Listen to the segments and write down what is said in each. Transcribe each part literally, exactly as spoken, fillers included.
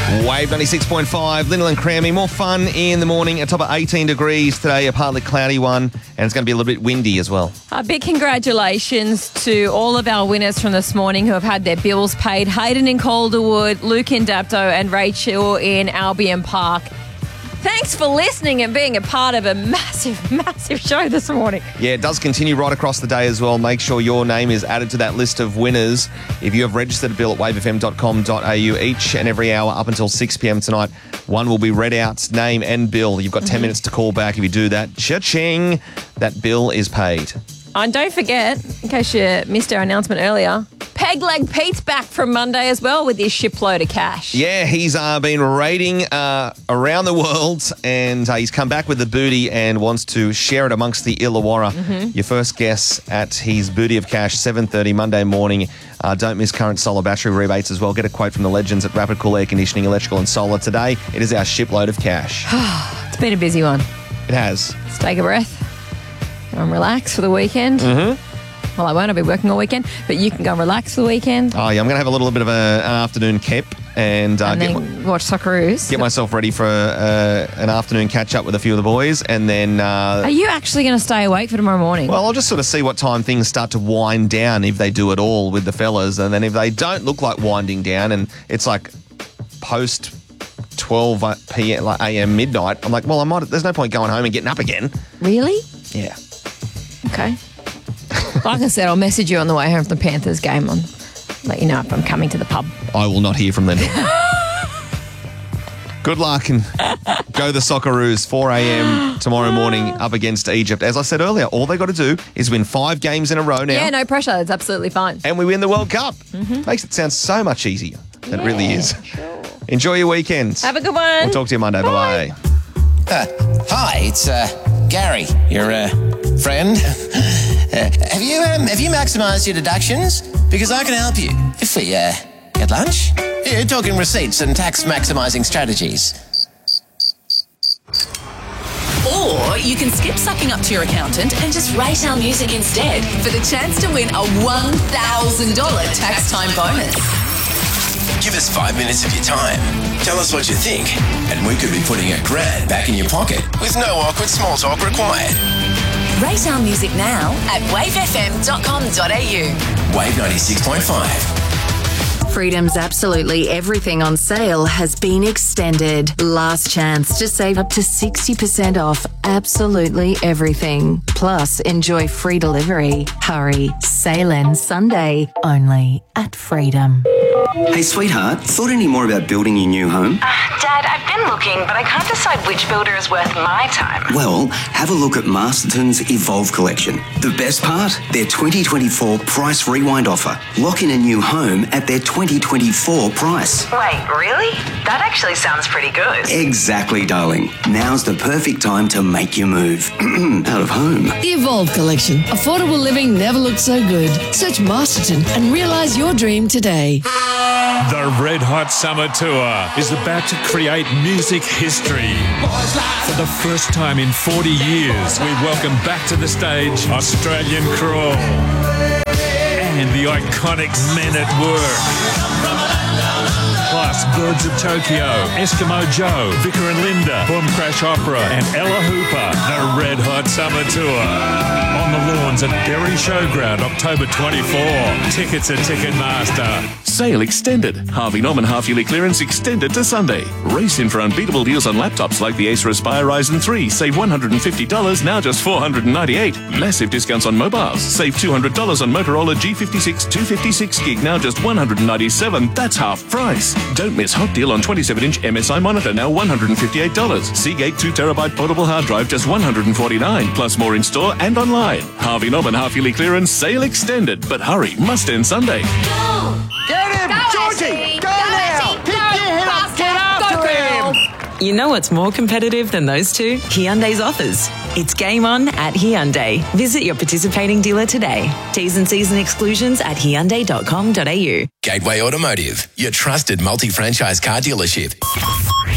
Wave ninety-six point five, Lyndall and Crammy. More fun in the morning. A top of eighteen degrees today, a partly cloudy one, and it's going to be a little bit windy as well. A big congratulations to all of our winners from this morning who have had their bills paid. Hayden in Calderwood, Luke in Dapto, and Rachel in Albion Park. Thanks for listening and being a part of a massive, massive show this morning. Yeah, it does continue right across the day as well. Make sure your name is added to that list of winners. If you have registered a bill at wave f m dot com dot a u each and every hour up until six p.m. tonight, one will be read out, name and bill. You've got ten mm-hmm. minutes to call back. If you do that, cha-ching, that bill is paid. And don't forget, in case you missed our announcement earlier, Peg Leg Pete's back from Monday as well with his shipload of cash. Yeah, he's uh, been raiding uh, around the world and uh, he's come back with the booty and wants to share it amongst the Illawarra. Mm-hmm. Your first guess at his booty of cash, seven thirty Monday morning. Uh, don't miss current solar battery rebates as well. Get a quote from the legends at Rapid Cool Air Conditioning, Electrical and Solar. Today, it is our shipload of cash. It's been a busy one. It has. Let's take a breath. Go and relax for the weekend. Mm-hmm. Well, I won't. I'll be working all weekend, but you can go and relax for the weekend. Oh, yeah. I'm going to have a little bit of a, an afternoon kep and, uh, and get, then watch Socceroos. Get myself ready for uh, an afternoon catch-up with a few of the boys and then... Uh, Are you actually going to stay awake for tomorrow morning? Well, I'll just sort of see what time things start to wind down, if they do at all, with the fellas. And then if they don't look like winding down and it's like post twelve p.m. like a m midnight, I'm like, well, I might. There's no point going home and getting up again. Really? Yeah. Okay. Like I said, I'll message you on the way home from the Panthers game. I'll let you know if I'm coming to the pub. I will not hear from them. Good luck and go the Socceroos, four a.m. tomorrow morning up against Egypt. As I said earlier, all they got to do is win five games in a row now. Yeah, no pressure. That's absolutely fine. And we win the World Cup. Mm-hmm. Makes it sound so much easier. It yeah, really is. Sure. Enjoy your weekend. Have a good one. We'll talk to you Monday. Bye. Bye-bye. Uh, hi, it's uh, Gary, your uh, friend. uh, have you um, have you maximised your deductions? Because I can help you. If we uh, get lunch, yeah, talking receipts and tax maximising strategies. Or you can skip sucking up to your accountant and just rate our music instead for the chance to win a one thousand dollars tax time bonus. Give us five minutes of your time. Tell us what you think, and we could be putting a grand back in your pocket with no awkward small talk required. Rate our music now at wave f m dot com dot a u. Wave ninety-six point five. Freedom's absolutely everything on sale has been extended. Last chance to save up to sixty percent off absolutely everything. Plus, enjoy free delivery. Hurry, sale ends Sunday only at Freedom. Hey, sweetheart, thought any more about building your new home? Uh, Dad, I've been looking, but I can't decide which builder is worth my time. Well, have a look at Masterton's Evolve collection. The best part? Their twenty twenty-four price rewind offer. Lock in a new home at their twenty twenty-four price. Wait, really? That actually sounds pretty good. Exactly, darling. Now's the perfect time to make your move. Out of home. The Evolve collection. Affordable living never looked so good. Search Masterton and realise your dream today. The Red Hot Summer Tour is about to create music history. For the first time in forty years, we welcome back to the stage Australian Crawl and the iconic Men at Work. Plus Birds of Tokyo, Eskimo Joe, Vicar and Linda, Boom Crash Opera and Ella Hooper. The Red Hot Summer Tour. On the lawns at Berry Showground, October twenty-fourth. Tickets at Ticketmaster. Sale extended. Harvey Norman half-yearly clearance extended to Sunday. Race in for unbeatable deals on laptops like the Acer Aspire Ryzen three. Save one hundred fifty dollars, now just four hundred ninety-eight dollars. Massive discounts on mobiles. Save two hundred dollars on Motorola G fifty-six two fifty-six gig, now just one hundred ninety-seven dollars. That's half price. Don't miss hot deal on twenty-seven inch M S I monitor, now one hundred fifty-eight dollars. Seagate two terabyte portable hard drive, just one hundred forty-nine dollars. Plus more in store and online. Harvey Norman half-yearly clearance, sale extended. But hurry, must end Sunday. Go! Get him! Go, Georgie! Ashley! Go, Go, now! Ashley! Pick Go, your head up! Get after Go, him! You know what's more competitive than those two? Hyundai's offers. It's game on at Hyundai. Visit your participating dealer today. T's and C's and exclusions at hyundai dot com dot a u. Gateway Automotive, your trusted multi-franchise car dealership.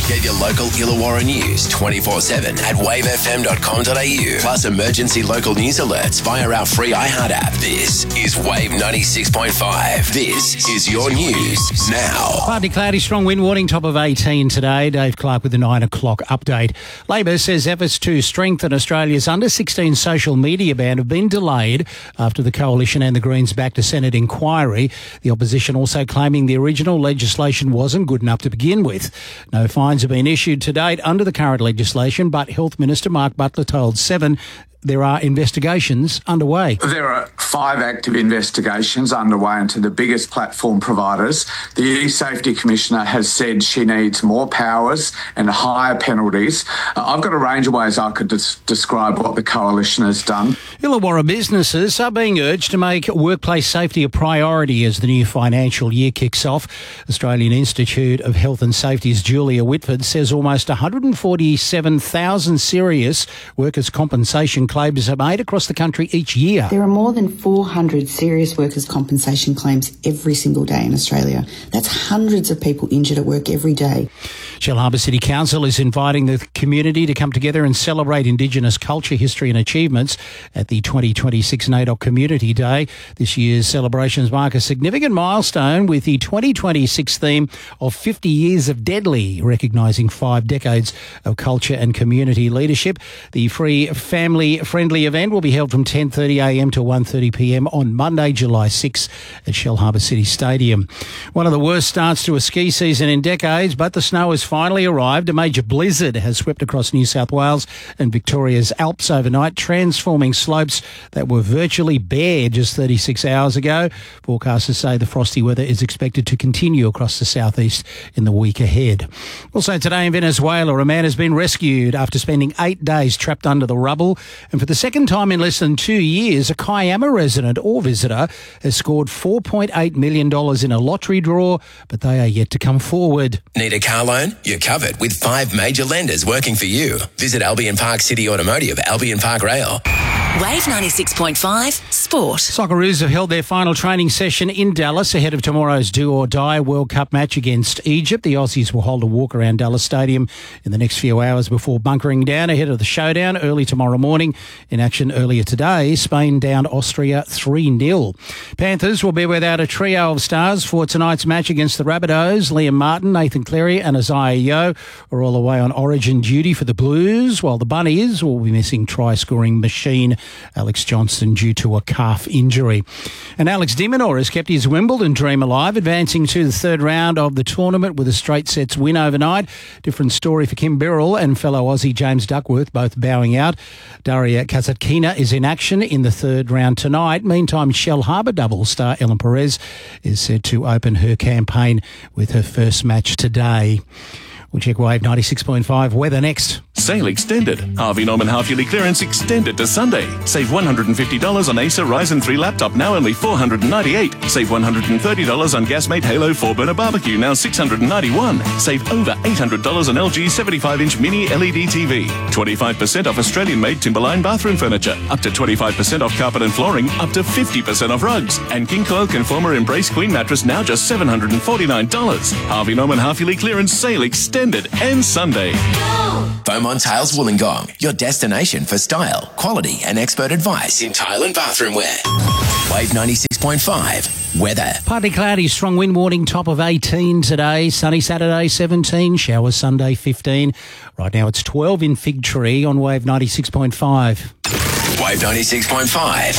Get your local Illawarra news twenty-four seven at wave f m dot com dot a u. Plus emergency local news alerts via our free iHeart app. This is Wave ninety-six point five. This is your news now. Partly cloudy, strong wind warning, top of eighteen today. Dave Clark with the nine o'clock update. Labor says efforts to strengthen Australia's under sixteen social media ban have been delayed after the Coalition and the Greens backed a Senate inquiry. The opposition also claiming the original legislation wasn't good enough to begin with. No fines have been issued to date under the current legislation, but Health Minister Mark Butler told Seven there are investigations underway. There are five active investigations underway into the biggest platform providers. The E-Safety Commissioner has said she needs more powers and higher penalties. Uh, I've got a range of ways I could des- describe what the Coalition has done. Illawarra businesses are being urged to make workplace safety a priority as the new financial year kicks off. Australian Institute of Health and Safety's Julia Whitford says almost one hundred forty-seven thousand serious workers' compensation claims are made across the country each year. There are more than four hundred serious workers' compensation claims every single day in Australia. That's hundreds of people injured at work every day. Shellharbour City Council is inviting the community to come together and celebrate Indigenous culture, history and achievements at the twenty twenty-six NAIDOC Community Day. This year's celebrations mark a significant milestone with the twenty twenty-six theme of fifty years of Deadly, recognising five decades of culture and community leadership. The free family-friendly event will be held from ten thirty a m to one thirty p m on Monday, July sixth at Shellharbour City Stadium. One of the worst starts to a ski season in decades, but the snow has finally arrived. A major blizzard has swept across New South Wales and Victoria's Alps overnight, transforming slopes that were virtually bare just thirty-six hours ago. Forecasters say the frosty weather is expected to continue across the southeast in the week ahead. Also today in Venezuela, a man has been rescued after spending eight days trapped under the rubble. And for the second time in less than two years, a Kiama resident or visitor has scored four point eight million dollars in a lottery draw, but they are yet to come forward. Need a car loan? You're covered with five major lenders working for you. Visit Albion Park City Automotive, Albion Park Rail. Wave ninety-six point five Sport. Socceroos have held their final training session in Dallas ahead of tomorrow's do-or-die World Cup match against Egypt. The Aussies will hold a walk around Dallas Stadium in the next few hours before bunkering down ahead of the showdown early tomorrow morning. In action earlier today, Spain downed Austria three nil. Panthers will be without a trio of stars for tonight's match against the Rabbitohs. Liam Martin, Nathan Cleary and Isaiah Yeo are all away on origin duty for the Blues, while the Bunnies will be missing try-scoring machine Alex Johnston due to a calf injury. And Alex de Minaur has kept his Wimbledon dream alive, advancing to the third round of the tournament with a straight sets win overnight. Different story for Kim Birrell and fellow Aussie James Duckworth, both bowing out. Daria Kasatkina is in action in the third round tonight. Meantime, Shellharbour double star Ellen Perez is set to open her campaign with her first match today. We'll check Wave ninety-six point five weather next. Sale extended. Harvey Norman half-yearly clearance extended to Sunday. Save one hundred fifty dollars on Acer Ryzen three laptop, now only four hundred ninety-eight dollars. Save one hundred thirty dollars on Gasmate Halo four burner barbecue, now six hundred ninety-one dollars. Save over eight hundred dollars on L G seventy-five inch mini L E D T V. twenty-five percent off Australian-made Timberline bathroom furniture. Up to twenty-five percent off carpet and flooring. Up to fifty percent off rugs. And King Coil Conformer Embrace Queen mattress, now just seven hundred forty-nine dollars. Harvey Norman half-yearly clearance sale extended and Sunday. Beaumont Tiles Wollongong, your destination for style, quality and expert advice in tile and bathroom wear. Wave ninety-six point five weather. Partly cloudy, strong wind warning, top of eighteen today. Sunny Saturday, seventeen. Showers Sunday, fifteen. Right now it's twelve in Fig Tree on Wave ninety-six point five. Wave ninety-six point five.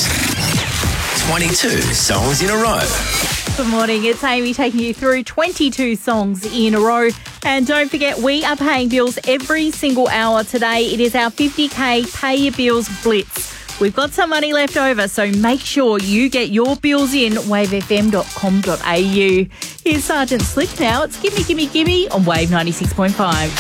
twenty-two songs in a row. Good morning, it's Amy taking you through twenty-two songs in a row. And don't forget, we are paying bills every single hour today. It is our fifty K Pay Your Bills Blitz. We've got some money left over, so make sure you get your bills in, wave f m dot com dot a u. Here's Sergeant Slick now. It's Gimme, Gimme, Gimme on Wave ninety-six point five.